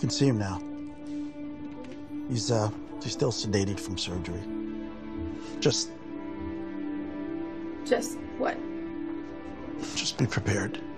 can see him now. He's still sedated from surgery. Just Just what? be prepared.